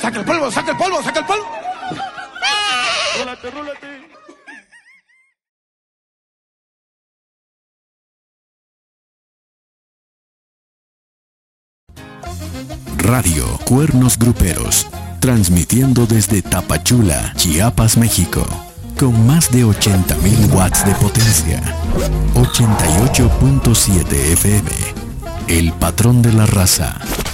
¡Saca el polvo, saca el polvo, saca el polvo! ¡Rólate, rólate! Radio Cuernos Gruperos, transmitiendo desde Tapachula, Chiapas, México, con más de 80.000 watts de potencia. 88.7 FM, el patrón de la raza.